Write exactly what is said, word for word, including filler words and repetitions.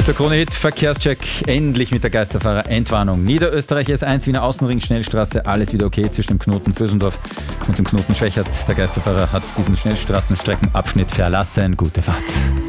Zur Krone-Hit Verkehrscheck, endlich mit der Geisterfahrer-Endwarnung. Niederösterreich S eins, Wiener Außenring, Schnellstraße, alles wieder okay zwischen dem Knoten Vösendorf und dem Knoten Schwächert. Der Geisterfahrer hat diesen Schnellstraßenstreckenabschnitt verlassen. Gute Fahrt.